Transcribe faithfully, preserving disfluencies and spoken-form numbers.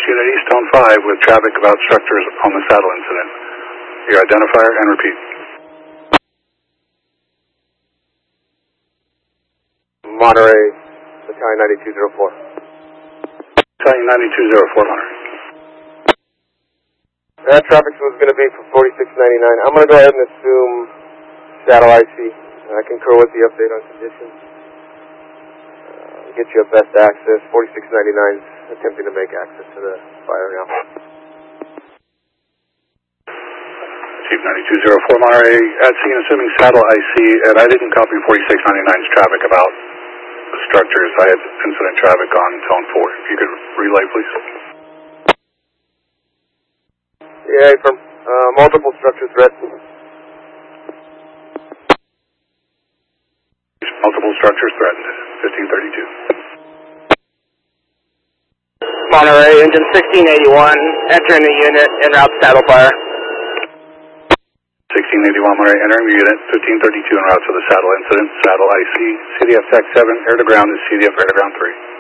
Unit East, Tone five, with traffic about structures on the saddle incident. Your identifier and repeat. Monterey, Battalion ninety-two oh four. Battalion ninety-two oh four, Monterey. That traffic was going to be for forty-six ninety-nine. I'm going to go ahead and assume saddle I C. I concur with the update on conditions. Uh, get you a best access. forty-six ninety-nine is attempting to make access to the fire now. Chief ninety-two oh four, Monterey, at scene assuming saddle I C, and I didn't copy forty-six ninety-nine's traffic about the structures. I had incident traffic on Tone four. If you could relay, please. Yeah, from uh, multiple structure threat. Multiple structures threatened. fifteen thirty-two. Monterey, engine sixteen eighty-one, entering the unit en route to saddle fire. sixteen eighty-one, Monterey, entering the unit. fifteen thirty-two en route to the saddle incident. Saddle I C. C D F Tech seven, air to ground is C D F air to ground three.